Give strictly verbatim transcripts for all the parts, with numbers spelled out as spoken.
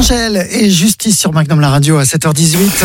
Angèle et Justice sur Magnum la radio à sept heures dix-huit.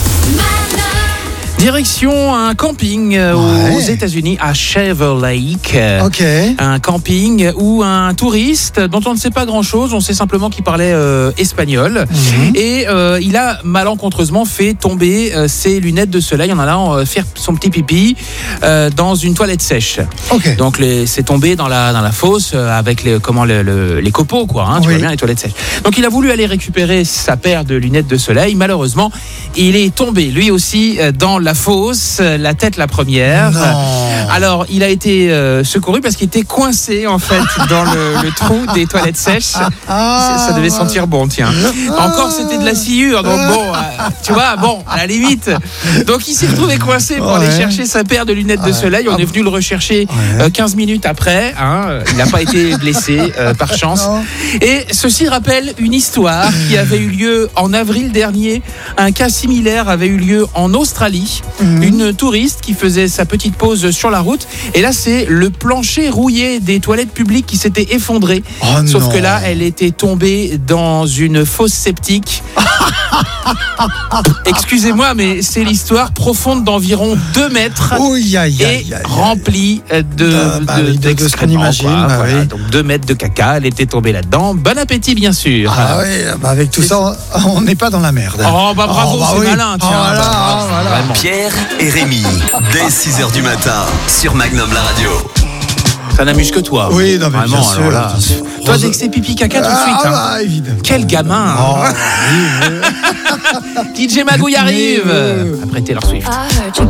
Direction un camping Ouais. aux États-Unis à Shaver Lake. Ok. Un camping où un touriste dont on ne sait pas grand-chose, on sait simplement qu'il parlait euh, espagnol. Mhm. Et euh, il a malencontreusement fait tomber euh, ses lunettes de soleil en allant euh, faire son petit pipi euh, dans une toilette sèche. Ok. Donc les, c'est tombé dans la dans la fosse euh, avec les comment le, le- les copeaux quoi. Hein, tu Oui. vois bien les toilettes sèches. Donc il a voulu aller récupérer sa paire de lunettes de soleil. Malheureusement, il est tombé lui aussi euh, dans la fosse, euh, la tête la première. Non. Alors il a été euh, secouru parce qu'il était coincé en fait dans le, le trou des toilettes sèches. Ah, Ça devait sentir bon, tiens. Encore, c'était de la sciure, donc bon, euh, tu vois, bon, à la limite. Donc, il s'est retrouvé coincé pour aller Ouais. chercher sa paire de lunettes de soleil. On est venu le rechercher euh, quinze minutes après. Hein. Il n'a pas été blessé, euh, par chance. Non. Et ceci rappelle une histoire qui avait eu lieu en avril dernier. Un cas similaire avait eu lieu en Australie. Mhm. Une touriste qui faisait sa petite pause sur la route. Et là, c'est le plancher rouillé des toilettes publiques qui s'était effondré. Oh Sauf non. que là, elle était tombée dans une fosse septique. Excusez-moi, mais c'est l'histoire profonde d'environ deux mètres Ouïe, aïe, et aïe, aïe. remplie de, Ah, bah oui, de- de ce qu'on d'excréments, imagine, quoi. bah Voilà, oui. donc deux mètres de caca, elle était tombée là-dedans. Bon appétit, bien sûr. Ah oui, bah avec tout C'est- ça, on n'est pas dans la merde. Oh, bah bravo, Oh, bah c'est oui. malin, tiens. Oh, voilà, Bah, bravo, oh, voilà. vraiment. Pierre et Rémi, dès six heures du matin, sur Magnum la radio. Ça n'amuse que toi. Oui, non, mais Vraiment, bien sûr. alors là, toi, Rose- dès que c'est pipi caca, tout de suite. Ah, hein. bah, évidemment. Quel gamin. Oh, oui, oui. D J Magouille arrive. Mais, euh, Après Taylor Swift. I heard you